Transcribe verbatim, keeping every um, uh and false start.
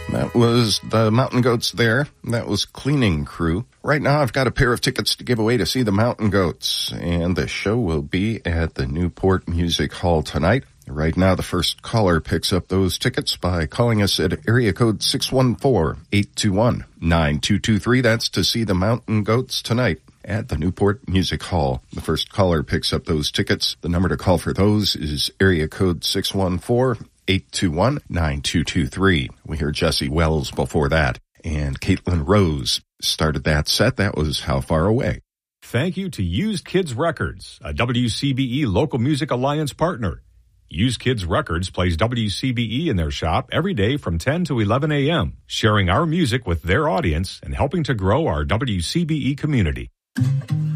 That was the Mountain Goats there. That was Cleaning Crew. Right now I've got a pair of tickets to give away to see the Mountain Goats, and the show will be at the Newport Music Hall tonight. Right now the first caller picks up those tickets by calling us at area code six one four, eight two one, nine two two three. That's to see the Mountain Goats tonight at the Newport Music Hall. The first caller picks up those tickets. The number to call for those is area code six one four, eight two one, nine two two three. We heard Jesse Wells before that, and Caitlin Rose started that set. That was How Far Away. Thank you to Used Kids Records, a W C B E Local Music Alliance partner. Used Kids Records plays W C B E in their shop every day from ten to eleven a.m., sharing our music with their audience and helping to grow our W C B E community.